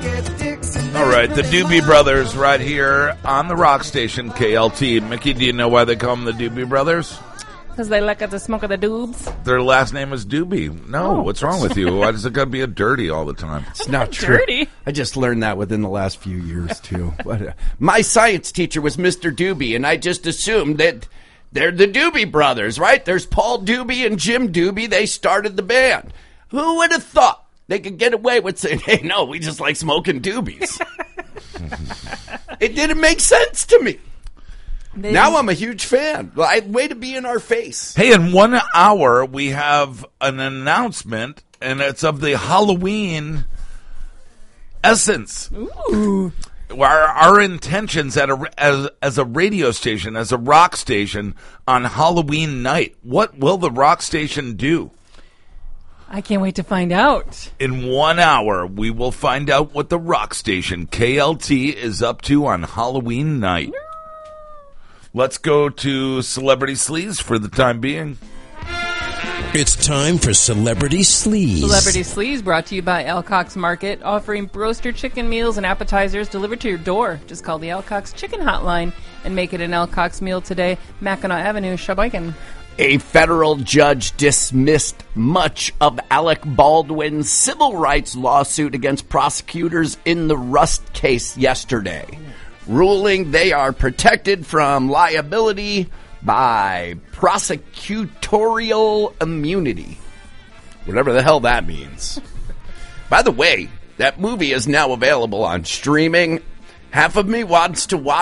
All right, the Doobie Brothers right here on the rock station, KLT. Mickey, do you know why they call them the Doobie Brothers? Because they like the smoke of the doobs. Their last name is Doobie. No, what's wrong with you? Why does it got to be a dirty all the time? It's not true. Dirty. I just learned that within the last few years, too. But, my science teacher was Mr. Doobie, and I just assumed that they're the Doobie Brothers, right? There's Paul Doobie and Jim Doobie. They started the band. Who would have thought they could get away with saying, hey, no, we just like smoking doobies? It didn't make sense to me. Now I'm a huge fan. Way to be in our face. Hey, in 1 hour, we have an announcement, and it's of the Halloween essence. Ooh. Our intentions as a radio station, as a rock station on Halloween night. What will the rock station do? I can't wait to find out. In 1 hour, we will find out what the rock station, KLT, is up to on Halloween night. Let's go to Celebrity Sleaze for the time being. It's time for Celebrity Sleaze. Celebrity Sleaze brought to you by Alcock's Market, offering roaster chicken meals and appetizers delivered to your door. Just call the Alcock's Chicken Hotline and make it an Alcock's meal today. Mackinac Avenue, Sheboygan. A federal judge dismissed much of Alec Baldwin's civil rights lawsuit against prosecutors in the Rust case yesterday, ruling they are protected from liability by prosecutorial immunity. Whatever the hell that means. By the way, that movie is now available on streaming. Half of me wants to watch